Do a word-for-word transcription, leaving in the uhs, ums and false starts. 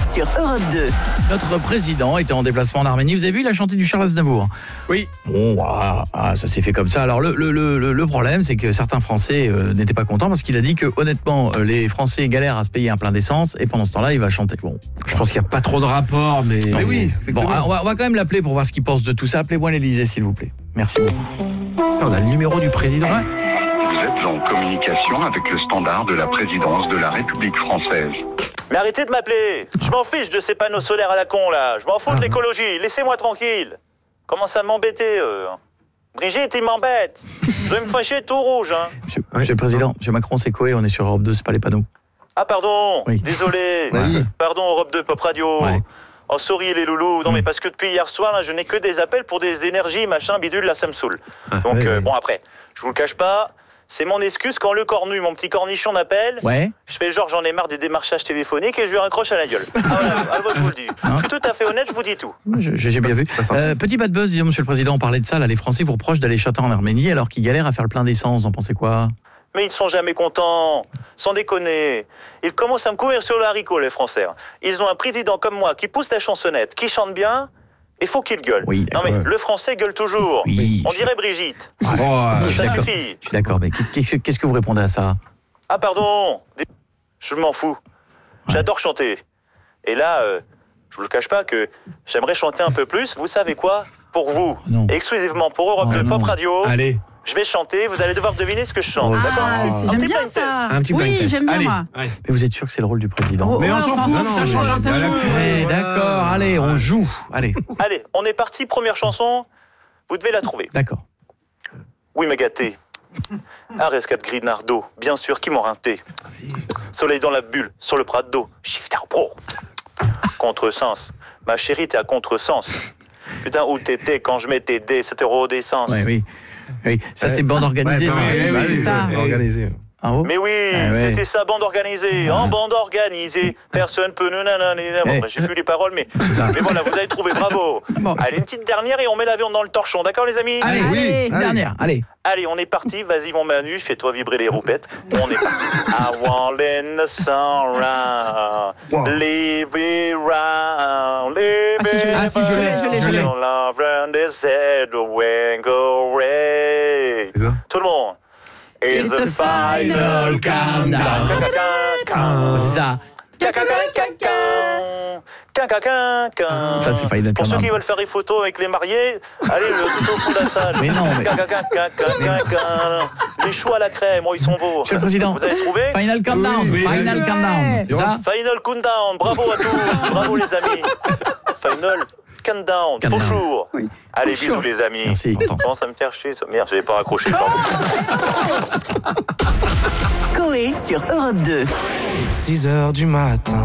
sur Europe deux. Notre président était en déplacement en Arménie. Vous avez vu, il a chanté du Charles Aznavour. Oui. Bon, voilà, ah, ça s'est fait comme ça. Alors le, le, le, le problème, c'est que certains Français euh, n'étaient pas contents parce qu'il a dit que honnêtement, euh, les Français galèrent à se payer un plein d'essence et pendant ce temps-là, il va chanter. Bon, je pense qu'il n'y a pas trop de rapport, mais... mais oui. Bon, alors, on, va, on va quand même l'appeler pour voir ce qu'il pense de tout ça. Appelez-moi l'Élysée, s'il vous plaît. Merci beaucoup. Attends, on a le numéro du président. Ouais. Vous êtes en communication avec le standard de la présidence de la République française. Mais arrêtez de m'appeler. Je m'en fiche de ces panneaux solaires à la con, là. Je m'en fous de l'écologie. Laissez-moi tranquille. Commence à m'embêter, euh. Brigitte, il m'embête. Je vais me fâcher tout rouge, hein. Monsieur, monsieur le Président, monsieur Macron, c'est Coé, on est sur Europe deux, c'est pas les panneaux. Ah, pardon. Oui. Désolé. Oui. Pardon, Europe deux, Pop Radio. Ouais. Oh, sorry, les loulous. Non, mais parce que depuis hier soir, là, je n'ai que des appels pour des énergies, machin, bidule, là, ça me saoule. Ah, Donc, oui, euh, oui. bon, après, je vous le cache pas. C'est mon excuse quand le cornu, mon petit cornichon m'appelle. Ouais. Je fais genre j'en ai marre des démarchages téléphoniques et je lui raccroche à la gueule. Ah voilà, ah, voilà, je vous le dis. Hein? Je suis tout à fait honnête, je vous dis tout. Je- J'ai bien vu. Euh, petit bad buzz, disons, monsieur le Président, on parlait de ça. Là, les Français vous reprochent d'aller chanter en Arménie alors qu'ils galèrent à faire le plein d'essence. Vous en pensez quoi? Mais ils sont jamais contents, sans déconner. Ils commencent à me courir sur le haricot, les Français. Ils ont un président comme moi qui pousse la chansonnette, qui chante bien, et faut qu'il gueule. Oui, non mais d'accord. le Français gueule toujours. Oui. On dirait Brigitte. Oh, je suis Ça d'accord. suffit. Je suis d'accord, mais qu'est-ce qu'est-ce que vous répondez à ça? Ah pardon, je m'en fous. J'adore chanter. Et là, euh, je vous le cache pas que j'aimerais chanter un peu plus. Vous savez quoi? Pour vous, Non. exclusivement pour Europe Oh, deux non. Pop Radio. Allez, Je vais chanter, vous allez devoir deviner ce que je chante, Oh, d'accord? ah, si, si, Un j'aime petit bien blind test. ça. un petit blind Oui, test. j'aime bien Allez, moi. allez. Mais vous êtes sûr que c'est le rôle du Président? Oh, Mais on ouais, s'en enfin, fout, ça ça change, change ça un peu. change. Ouais, Voilà. d'accord, allez, on joue. Allez, Allez, on est parti, première chanson, vous devez la trouver. d'accord. Oui, m'a gâté. Un rescate Grinardo, bien sûr, qui m'ont rinté. Soleil dans la bulle, sur le Prado, shifter pro. Contresens, ma chérie, t'es à contresens. Putain, où t'étais quand je mettais des sept euros d'essence? Ouais, oui. Oui, ça c'est bande organisée. Ouais, ça. bah, oui, bah, c'est ça. bah, organisé. En haut. Mais oui, Ah ouais. c'était ça, bande organisée. En bande organisée, personne peut nous nanana. Bon, Eh. bah, j'ai plus les paroles, mais, ça. mais voilà, vous avez trouvé, bravo. Bon. Allez, une petite dernière et on met l'avion dans le torchon, d'accord les amis? Allez, Allez. oui, une dernière, allez. Allez, on est parti. Vas-y, mon Manu, fais-toi vibrer les roupettes. On est parti. I want in the sun round, Wow. live it round, live Ah, si, je l'ai, it ah, si, je l'ai, je l'ai, je l'ai. round, love and the sad when go away. C'est ça? Tout le monde. It's It's a a final final countdown. countdown. C'est ça. Ça, c'est Final Pour ceux Countdown. qui veulent faire des photos avec les mariés, allez le tout au fond de la salle. Mais non, mais- Les choux à la crème, oh, ils sont beaux. Monsieur le Président. Vous avez trouvé? Final countdown, Oui, oui, final oui. countdown. C'est ça? Final countdown, bravo à tous, bravo les amis. Final countdown, Countdown. bonjour. Oui. Allez, bisous les amis. Merci. Comment ça me faire chier ça? Merde, j'avais pas raccroché le blanc. Coé sur Europe deux. six heures du matin.